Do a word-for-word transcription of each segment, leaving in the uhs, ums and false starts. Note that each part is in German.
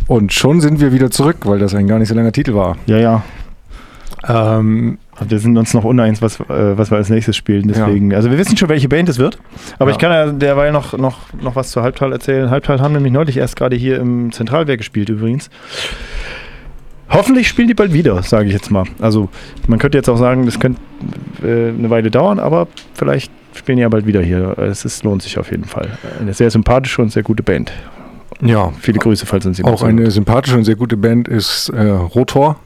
Und schon sind wir wieder zurück, weil das ein gar nicht so langer Titel war. Ja, ja. Ähm, wir sind uns noch uneins, was, äh, was wir als nächstes spielen. Deswegen. Ja. Also wir wissen schon, welche Band es wird. Aber ja. ich kann ja derweil noch, noch, noch was zu Halbtal erzählen. Halbtal haben nämlich neulich erst gerade hier im Zentralwerk gespielt übrigens. Hoffentlich spielen die bald wieder, sage ich jetzt mal. Also man könnte jetzt auch sagen, das könnte äh, eine Weile dauern, aber vielleicht spielen die ja bald wieder hier. Es ist, lohnt sich auf jeden Fall. Eine sehr sympathische und sehr gute Band. Ja. Viele Grüße, falls uns jemand Auch eine sympathische und sehr gute Band ist äh, Rotor.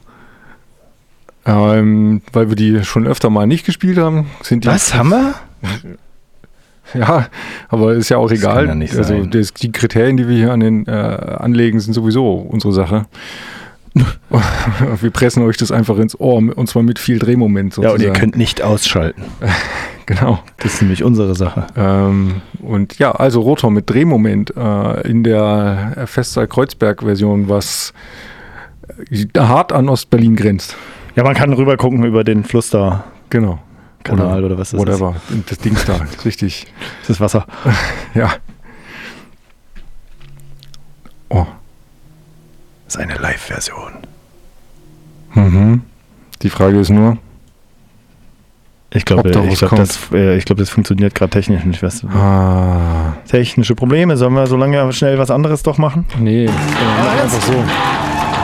Ähm, weil wir die schon öfter mal nicht gespielt haben. Sind die Was, haben wir? Ja, aber ist ja auch das egal. Kann ja nicht also sein. Das, die Kriterien, die wir hier an den äh, anlegen, sind sowieso unsere Sache. Wir pressen euch das einfach ins Ohr, und zwar mit viel Drehmoment sozusagen. Ja, und ihr könnt nicht ausschalten. Genau. Das ist nämlich unsere Sache. Ähm, und ja, also Rotor mit Drehmoment äh, in der Festsaal-Kreuzberg-Version, was hart an Ostberlin grenzt. Ja, man kann rüber gucken über den Fluss da. Genau. Kanal oder, oder was das whatever. ist. Das Ding da, richtig. Das ist Wasser. Ja. Oh. Das ist eine Live-Version. Mhm. Die Frage ist nur, ich glaube, ob da ich glaube, das, äh, ich glaub, das funktioniert gerade technisch nicht. Was, ah. Technische Probleme. Sollen wir so lange schnell was anderes doch machen? Nee, äh, einfach so.